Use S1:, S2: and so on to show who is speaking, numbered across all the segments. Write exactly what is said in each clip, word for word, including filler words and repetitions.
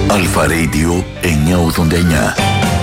S1: Αλφα Radio εννιακόσια ογδόντα εννιά.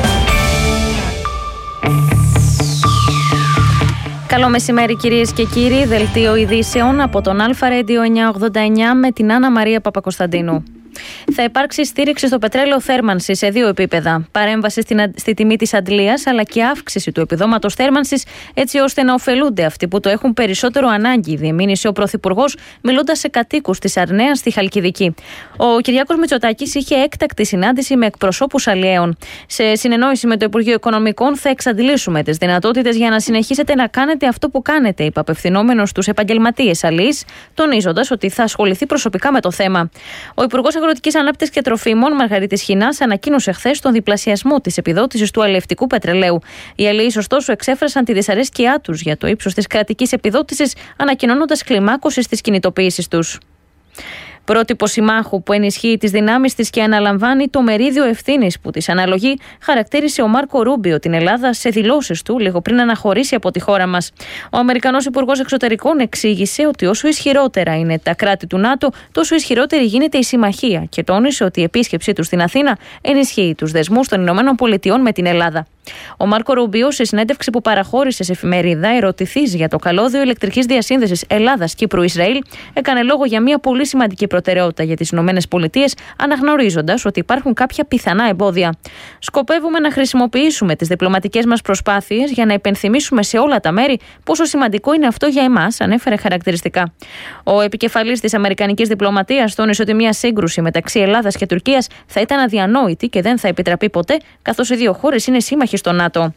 S2: Καλό μεσημέρι κυρίες και κύριοι, δελτίο ειδήσεων από τον Αλφα Radio εννιακόσια ογδόντα εννιά με την Άννα Μαρία Παπακοσταντίνου. Θα υπάρξει στήριξη στο πετρέλαιο θέρμανσης σε δύο επίπεδα. Παρέμβαση στην, στη τιμή της αντλίας, αλλά και αύξηση του επιδόματος θέρμανσης, έτσι ώστε να ωφελούνται αυτοί που το έχουν περισσότερο ανάγκη, διεμήνυσε ο Πρωθυπουργός, μιλώντας σε κατοίκους της Αρνέας στη Χαλκιδική. Ο Κυριάκος Μητσοτάκης είχε έκτακτη συνάντηση με εκπροσώπους αλλιέων. Σε συνεννόηση με το Υπουργείο Οικονομικών, θα εξαντλήσουμε τις δυνατότητες για να συνεχίσετε να κάνετε αυτό που κάνετε, είπε απευθυνόμενος στους επαγγελματίες αλλιείς, τονίζοντας ότι θα ασχοληθεί προσωπικά με το θέμα. Ο Υπουργός Αγροτικής Ανάπτυξης και Τροφίμων, Μαργαρίτης Χινάς, ανακοίνωσε χθες τον διπλασιασμό της επιδότησης του αλλιευτικού πετρελαίου. Οι αλλιείς, ωστόσο, εξέφρασαν τη δυσαρέσκειά τους για το ύψος της κρατικής επιδότησης, ανακοινώνοντας κλιμάκωση στις κινητοποιήσεις τους. Πρότυπο συμμάχου που ενισχύει τις δυνάμεις της και αναλαμβάνει το μερίδιο ευθύνης που της αναλογεί, χαρακτήρισε ο Μάρκο Ρούμπιο την Ελλάδα σε δηλώσεις του λίγο πριν αναχωρήσει από τη χώρα μας. Ο Αμερικανός Υπουργός Εξωτερικών εξήγησε ότι όσο ισχυρότερα είναι τα κράτη του ΝΑΤΟ, τόσο ισχυρότερη γίνεται η συμμαχία και τόνισε ότι η επίσκεψή του στην Αθήνα ενισχύει τους δεσμούς των ΗΠΑ με την Ελλάδα. Ο Μάρκο Ρούμπιο, σε συνέντευξη που παραχώρησε σε εφημερίδα, ερωτηθείς για το καλώδιο ηλεκτρικής διασύνδεσης Ελλάδας-Κύπρου-Ισραήλ, έκανε λόγο για μια πολύ σημαντική προτεραιότητα για τις ΗΠΑ, αναγνωρίζοντας ότι υπάρχουν κάποια πιθανά εμπόδια. Σκοπεύουμε να χρησιμοποιήσουμε τις διπλωματικές μας προσπάθειες για να υπενθυμίσουμε σε όλα τα μέρη πόσο σημαντικό είναι αυτό για εμάς, ανέφερε χαρακτηριστικά. Ο επικεφαλής της Αμερικανικής διπλωματίας τόνισε ότι μια σύγκρουση μεταξύ Ελλάδας και Τουρκίας θα ήταν αδιανόητη και δεν θα επιτραπεί ποτέ, καθώς οι δύο χώρες είναι σύμμαχοι στο ΝΑΤΟ.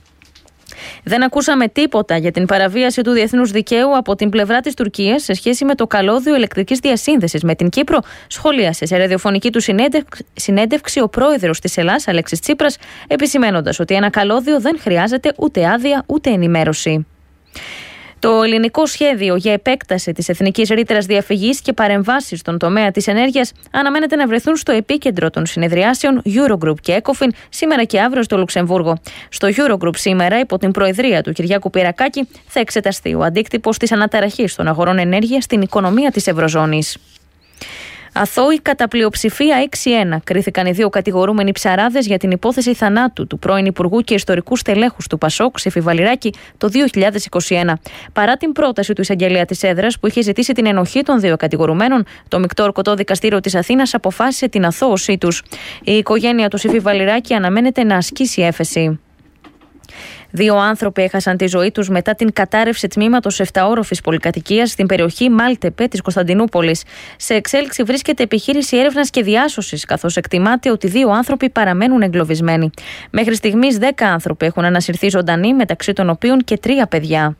S2: Δεν ακούσαμε τίποτα για την παραβίαση του διεθνούς δικαίου από την πλευρά της Τουρκίας σε σχέση με το καλώδιο ηλεκτρικής διασύνδεσης με την Κύπρο, σχολίασε σε ραδιοφωνική του συνέντευξη ο πρόεδρος της Ελλάδας, Αλέξης Τσίπρας, επισημένοντας ότι ένα καλώδιο δεν χρειάζεται ούτε άδεια ούτε ενημέρωση. Το ελληνικό σχέδιο για επέκταση της εθνικής ρήτρας διαφυγής και παρεμβάσεις στον τομέα της ενέργειας αναμένεται να βρεθούν στο επίκεντρο των συνεδριάσεων Eurogroup και ECOFIN σήμερα και αύριο στο Λουξεμβούργο. Στο Eurogroup σήμερα, υπό την προεδρία του Κυριάκου Πυρακάκη, θα εξεταστεί ο αντίκτυπος της αναταραχής των αγορών ενέργειας στην οικονομία της Ευρωζώνης. Αθώοι κατά πλειοψηφία έξι ένα κρίθηκαν οι δύο κατηγορούμενοι ψαράδες για την υπόθεση θανάτου του πρώην Υπουργού και ιστορικού στελέχους του Πασόκ, Σεφι Βαλιράκη, το δύο χιλιάδες είκοσι ένα. Παρά την πρόταση του εισαγγελέα της έδρας που είχε ζητήσει την ενοχή των δύο κατηγορουμένων, το Μεικτό Ορκωτό Δικαστήριο της Αθήνας αποφάσισε την αθώωσή τους. Η οικογένεια του Σεφι Βαλιράκη αναμένεται να ασκήσει έφεση. Δύο άνθρωποι έχασαν τη ζωή τους μετά την κατάρρευση τμήματος επταόροφης πολυκατοικίας στην περιοχή Μάλτεπε της Κωνσταντινούπολης. Σε εξέλιξη βρίσκεται επιχείρηση έρευνας και διάσωσης, καθώς εκτιμάται ότι δύο άνθρωποι παραμένουν εγκλωβισμένοι. Μέχρι στιγμής δέκα άνθρωποι έχουν ανασυρθεί ζωντανοί, μεταξύ των οποίων και τρία παιδιά.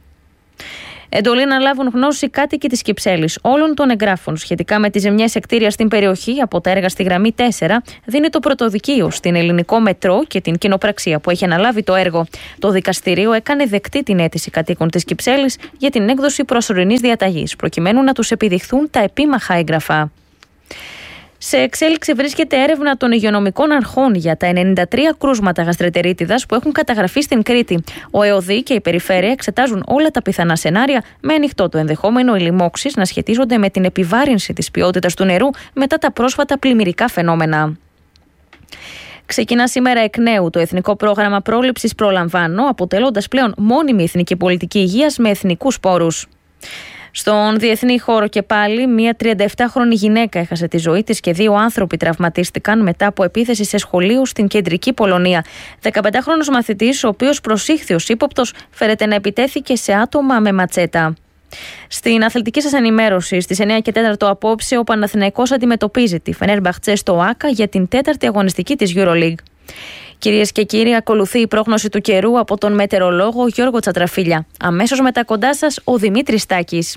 S2: Εντολή να λάβουν γνώση κάτοικοι της Κυψέλης όλων των εγγράφων σχετικά με τις ζημιές σε κτίρια στην περιοχή από τα έργα στη γραμμή τέσσερα δίνει το πρωτοδικείο στην Ελληνικό Μετρό και την κοινοπραξία που έχει αναλάβει το έργο. Το δικαστήριο έκανε δεκτή την αίτηση κατοίκων της Κυψέλης για την έκδοση προσωρινής διαταγής, προκειμένου να τους επιδειχθούν τα επίμαχα έγγραφα. Σε εξέλιξη βρίσκεται έρευνα των υγειονομικών αρχών για τα ενενήντα τρία κρούσματα γαστρεντερίτιδας που έχουν καταγραφεί στην Κρήτη. Ο ΕΟΔΗ και η Περιφέρεια εξετάζουν όλα τα πιθανά σενάρια, με ανοιχτό το ενδεχόμενο οι λοιμώξεις να σχετίζονται με την επιβάρυνση της ποιότητας του νερού μετά τα πρόσφατα πλημμυρικά φαινόμενα. Ξεκινά σήμερα εκ νέου το Εθνικό Πρόγραμμα Πρόληψης Προλαμβάνω, αποτελώντας πλέον μόνιμη εθνική πολιτική υγείας με εθνικούς πόρους. Στον διεθνή χώρο και πάλι, μια τριανταεπτάχρονη γυναίκα έχασε τη ζωή της και δύο άνθρωποι τραυματίστηκαν μετά από επίθεση σε σχολείο στην κεντρική Πολωνία. δεκαπεντάχρονος μαθητής, ο οποίος προσήχθη ως ύποπτος, φέρεται να επιτέθηκε σε άτομα με ματσέτα. Στην αθλητική σας ενημέρωση, στις εννιά και τέσσερα απόψε, ο Παναθηναϊκός αντιμετωπίζει τη Φενέρμπαχτσε στο ΆΚΑ για την τέταρτη αγωνιστική της EuroLeague. Κυρίες και κύριοι, ακολουθεί η πρόγνωση του καιρού από τον μετεωρολόγο Γιώργο Τσατραφίλια. Αμέσως μετά κοντά σας ο Δημήτρης Τάκης.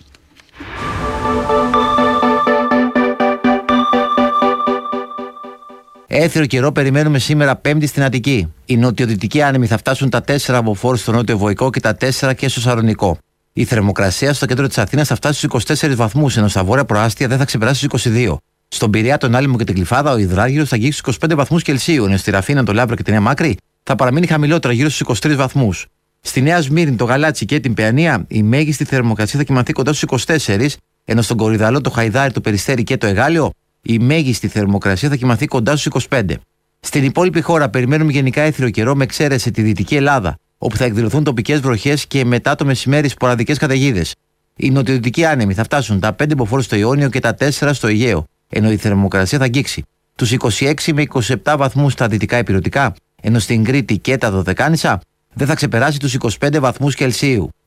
S3: Έθριο καιρό περιμένουμε σήμερα Πέμπτη στην Αττική. Οι νοτιοδυτικοί άνεμοι θα φτάσουν τα τέσσερα από Φόρ στο νότιο Βοϊκό και τα τέσσερα και στο Σαρονικό. Η θερμοκρασία στο κέντρο της Αθήνας θα φτάσει στους είκοσι τέσσερις βαθμούς, ενώ στα βόρεια προάστια δεν θα ξεπεράσει στους είκοσι δύο. Στον Πειραιά, τον Άλυμο και την Κλιφάδα, ο υδράργυρος θα αγγίξει στους είκοσι πέντε βαθμούς Κελσίου, ενώ στη Ραφίνα, το Λαύρο και την Νέα Μάκρη θα παραμείνει χαμηλότερα, γύρω στους είκοσι τρεις βαθμούς. Στη Νέα Σμύρνη, το Γαλάτσι και την Παιανία, η μέγιστη θερμοκρασία θα κοιμανθεί κοντά στους είκοσι τέσσερις, ενώ στον Κορυδαλό, το Χαϊδάρι, το Περιστέρι και το Εγάλιο Η μέγιστη θερμοκρασία θα κοιμαθεί κοντά στους είκοσι πέντε. Στην υπόλοιπη χώρα περιμένουμε γενικά έθριο καιρό με εξαίρεση τη Δυτική Ελλάδα, όπου θα εκδηλωθούν τοπικές βροχές και μετά το μεσημέρι σποραδικές καταιγίδες. Οι νοτιοδυτικοί άνεμοι θα φτάσουν τα πέντε μποφόρ στο Ιόνιο και τα τέσσερα στο Αιγαίο, ενώ η θερμοκρασία θα αγγίξει τους είκοσι έξι με είκοσι επτά βαθμούς στα δυτικά ηπειρωτικά, ενώ στην Κρήτη και τα Δωδεκάνησα δεν θα ξεπεράσει τους είκοσι πέντε βαθμούς Κελσίου.